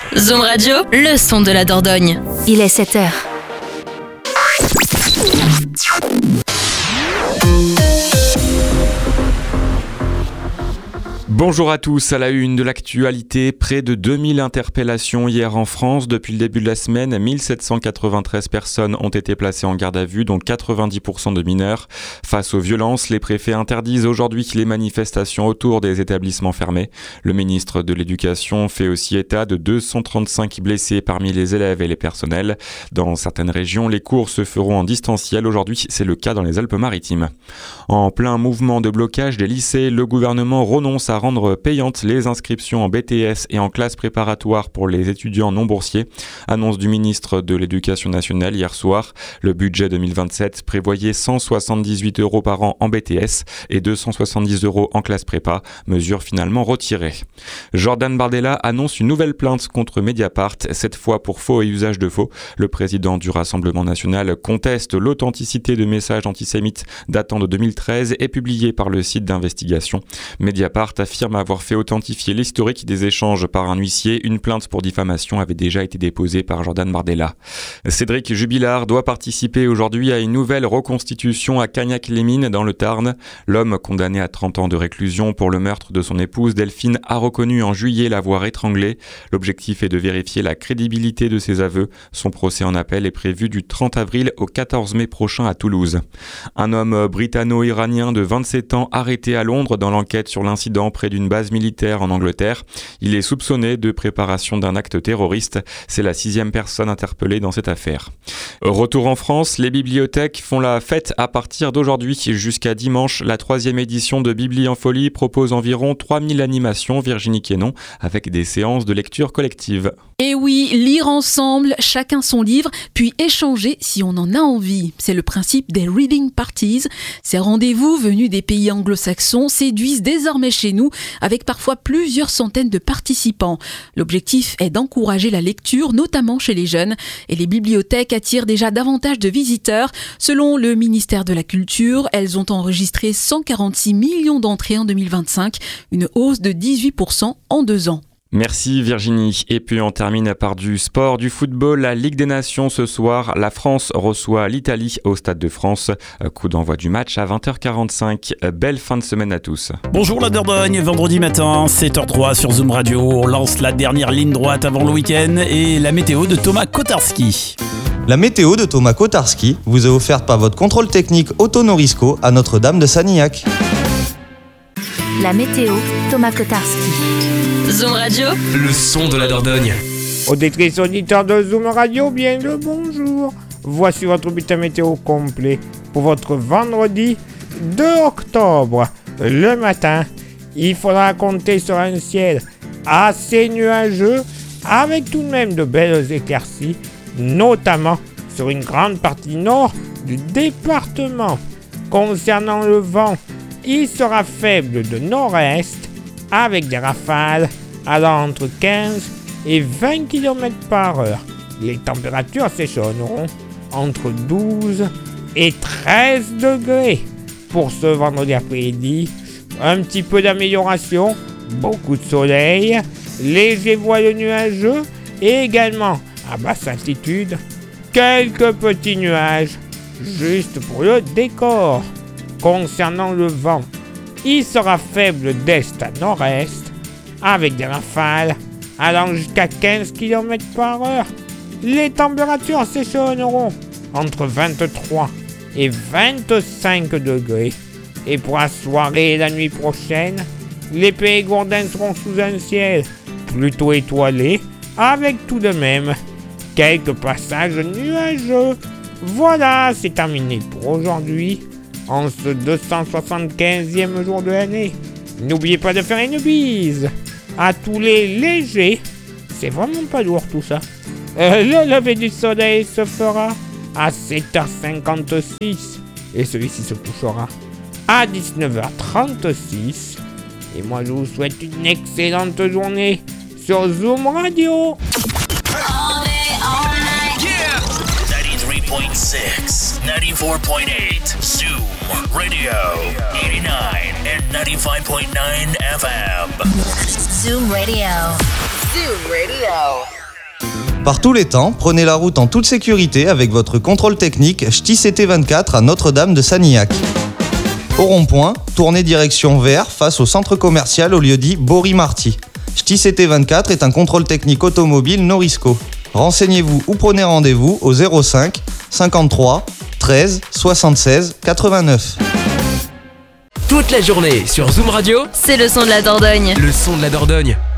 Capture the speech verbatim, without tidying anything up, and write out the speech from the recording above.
Zoom Radio, le son de la Dordogne. Il est sept heures. Bonjour à tous, à la une de l'actualité, près de deux mille interpellations hier en France. Depuis le début de la semaine, mille sept cent quatre-vingt-treize personnes ont été placées en garde à vue, dont quatre-vingt-dix pour cent de mineurs. Face aux violences, les préfets interdisent aujourd'hui les manifestations autour des établissements fermés. Le ministre de l'Éducation fait aussi état de deux cent trente-cinq blessés parmi les élèves et les personnels. Dans certaines régions, les cours se feront en distanciel. Aujourd'hui, c'est le cas dans les Alpes-Maritimes. En plein mouvement de blocage des lycées, le gouvernement renonce à rendre payantes les inscriptions en B T S et en classe préparatoire pour les étudiants non boursiers. Annonce du ministre de l'Éducation nationale hier soir. Le budget deux mille vingt-sept prévoyait cent soixante-dix-huit euros par an en B T S et deux cent soixante-dix euros en classe prépa, mesure finalement retirée. Jordan Bardella annonce une nouvelle plainte contre Mediapart, cette fois pour faux et usage de faux. Le président du Rassemblement national conteste l'authenticité de messages antisémites datant de deux mille treize et publiés par le site d'investigation. Mediapart affirme avoir fait authentifier l'historique des échanges par un huissier. Une plainte pour diffamation avait déjà été déposée par Jordan Bardella. Cédric Jubilard doit participer aujourd'hui à une nouvelle reconstitution à Cagnac-les-Mines dans le Tarn. L'homme condamné à trente ans de réclusion pour le meurtre de son épouse Delphine a reconnu en juillet l'avoir étranglée. L'objectif est de vérifier la crédibilité de ses aveux. Son procès en appel est prévu du trente avril au quatorze mai prochain à Toulouse. Un homme britanno-iranien de vingt-sept ans arrêté à Londres dans l'enquête sur l'incident près d'une base militaire en Angleterre. Il est soupçonné de préparation d'un acte terroriste. C'est la sixième personne interpellée dans cette affaire. Retour en France, les bibliothèques font la fête à partir d'aujourd'hui jusqu'à dimanche. La troisième édition de Bibli en folie propose environ trois mille animations, Virginie Quénon, avec des séances de lecture collective. Et oui, lire ensemble, chacun son livre, puis échanger si on en a envie. C'est le principe des reading parties. Ces rendez-vous venus des pays anglo-saxons séduisent désormais chez nous, avec parfois plusieurs centaines de participants. L'objectif est d'encourager la lecture, notamment chez les jeunes, et les bibliothèques attirent déjà davantage de visiteurs. Selon le ministère de la Culture, elles ont enregistré cent quarante-six millions d'entrées en deux mille vingt-cinq, une hausse de dix-huit pour cent en deux ans. Merci Virginie. Et puis on termine par du sport, du football, la Ligue des Nations ce soir. La France reçoit l'Italie au Stade de France. Coup d'envoi du match à vingt heures quarante-cinq. Belle fin de semaine à tous. Bonjour la Dordogne, vendredi matin, sept heures zéro trois sur Zoom Radio. On lance la dernière ligne droite avant le week-end et la météo de Thomas Kotarski. La météo de Thomas Kotarski vous est offerte par votre contrôle technique Auto Norisco à Notre-Dame de Sanilhac. La météo, Thomas Kotarski. Zoom Radio, le son de la Dordogne. Auditrices, auditeurs de Zoom Radio, bien le bonjour. Voici votre bulletin météo complet pour votre vendredi deux octobre. Le matin, il faudra compter sur un ciel assez nuageux avec tout de même de belles éclaircies, notamment sur une grande partie nord du département. Concernant le vent, il sera faible de nord-est avec des rafales allant entre quinze et vingt kilomètres par heure. Les températures s'échelonneront entre douze et treize degrés. Pour ce vendredi après-midi, un petit peu d'amélioration, beaucoup de soleil, léger voile nuageux et également à basse altitude, quelques petits nuages juste pour le décor. Concernant le vent, il sera faible d'est à nord-est, avec des rafales allant jusqu'à quinze kilomètres par heure. Les températures s'échelonneront entre vingt-trois et vingt-cinq degrés. Et pour la soirée et la nuit prochaine, les Périgourdins seront sous un ciel plutôt étoilé, avec tout de même quelques passages nuageux. Voilà, c'est terminé pour aujourd'hui. En ce deux cent soixante-quinzième jour de l'année, n'oubliez pas de faire une bise à tous les légers. C'est vraiment pas lourd tout ça. Euh, le lever du soleil se fera à sept heures cinquante-six et celui-ci se couchera à dix-neuf heures trente-six. Et moi je vous souhaite une excellente journée sur Zoom Radio. ninety-three point six, ninety-four point eight, Zoom Radio, eighty-nine and ninety-five point nine F M. Zoom Radio. Zoom Radio. Par tous les temps, prenez la route en toute sécurité avec votre contrôle technique C T I C T vingt-quatre à Notre-Dame de Sanilhac. Au rond-point, tournez direction vers face au centre commercial au lieu-dit Bory-Marty. C T I C T vingt-quatre est un contrôle technique automobile Norisco. Renseignez-vous ou prenez rendez-vous au zéro cinq cinquante-trois treize soixante-seize quatre-vingt-neuf. Toute la journée sur Zoom Radio, C'est le son de la Dordogne. le son de la Dordogne.